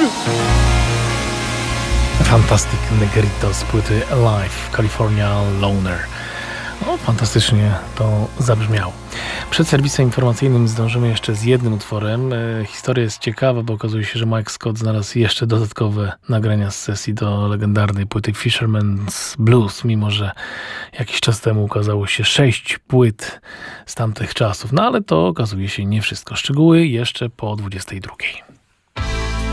Fantastic Negrito z płyty Alive, California Loner. No, fantastycznie to zabrzmiało. Przed serwisem informacyjnym zdążymy jeszcze z jednym utworem. Historia jest ciekawa, bo okazuje się, że Mike Scott znalazł jeszcze dodatkowe nagrania z sesji do legendarnej płyty Fisherman's Blues, mimo że jakiś czas temu ukazało się 6 płyt z tamtych czasów. No ale to okazuje się nie wszystko. Szczegóły jeszcze po 22.